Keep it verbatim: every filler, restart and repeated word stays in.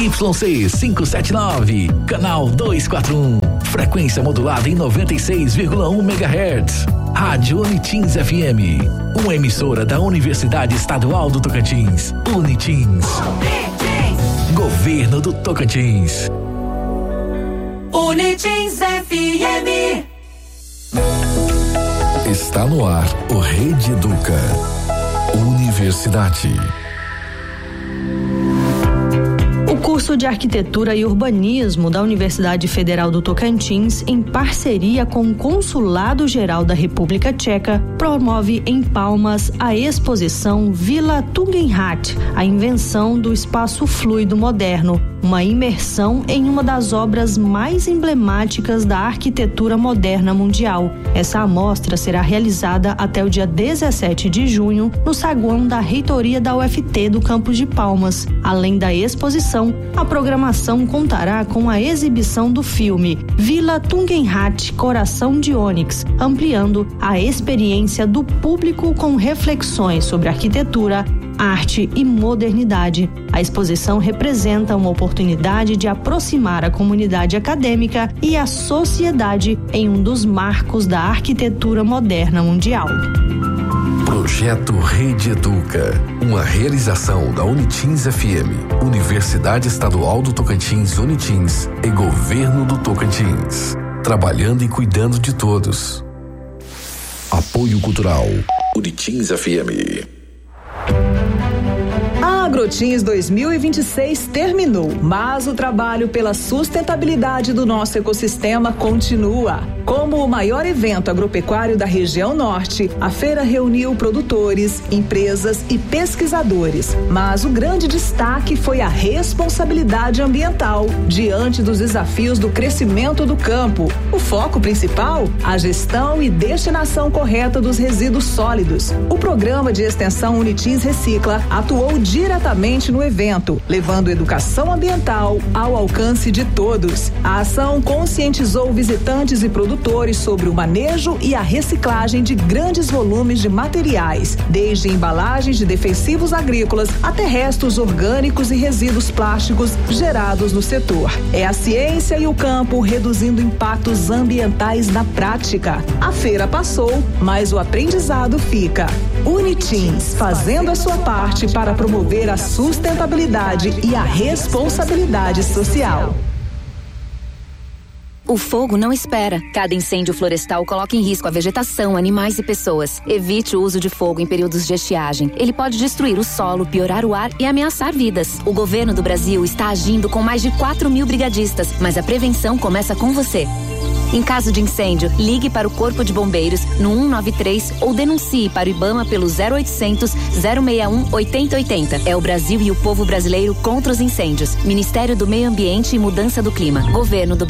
Y C quinhentos e setenta e nove, canal duzentos e quarenta e um, frequência modulada em noventa e seis vírgula um megahertz. Rádio Unitins F M, uma emissora da Universidade Estadual do Tocantins. Unitins. Unitins. Governo do Tocantins. Unitins F M. Está no ar o Rede Educa. Universidade. O curso de Arquitetura e Urbanismo da Universidade Federal do Tocantins, em parceria com o Consulado Geral da República Tcheca, promove em Palmas a exposição Vila Tugendhat, a invenção do espaço fluido moderno, uma imersão em uma das obras mais emblemáticas da arquitetura moderna mundial. Essa amostra será realizada até o dia dezessete de junho no saguão da reitoria da U F T do campus de Palmas. Além da exposição, a programação contará com a exibição do filme Vila Tugendhat, Coração de Ônix, ampliando a experiência do público com reflexões sobre arquitetura, arte e modernidade. A exposição representa uma oportunidade de aproximar a comunidade acadêmica e a sociedade em um dos marcos da arquitetura moderna mundial. Projeto Rede Educa, uma realização da Unitins F M, Universidade Estadual do Tocantins Unitins e Governo do Tocantins, trabalhando e cuidando de todos. Apoio Cultural, Unitins F M. A Agrotins dois mil e vinte e seis terminou, mas o trabalho pela sustentabilidade do nosso ecossistema continua. Como o maior evento agropecuário da região norte, a feira reuniu produtores, empresas e pesquisadores. Mas o grande destaque foi a responsabilidade ambiental diante dos desafios do crescimento do campo. O foco principal, a gestão e destinação correta dos resíduos sólidos. O programa de extensão Unitins Recicla atuou diretamente no evento, levando educação ambiental ao alcance de todos. A ação conscientizou visitantes e produtores sobre o manejo e a reciclagem de grandes volumes de materiais, desde embalagens de defensivos agrícolas até restos orgânicos e resíduos plásticos gerados no setor. É a ciência e o campo reduzindo impactos ambientais na prática. A feira passou, mas o aprendizado fica. Unitins, fazendo a sua parte para promover a sustentabilidade e a responsabilidade social. O fogo não espera. Cada incêndio florestal coloca em risco a vegetação, animais e pessoas. Evite o uso de fogo em períodos de estiagem. Ele pode destruir o solo, piorar o ar e ameaçar vidas. O governo do Brasil está agindo com mais de quatro mil brigadistas, mas a prevenção começa com você. Em caso de incêndio, ligue para o Corpo de Bombeiros no um nove três ou denuncie para o IBAMA pelo zero oitocentos, zero sessenta e um, oitenta oitenta. É o Brasil e o povo brasileiro contra os incêndios. Ministério do Meio Ambiente e Mudança do Clima. Governo do Brasil.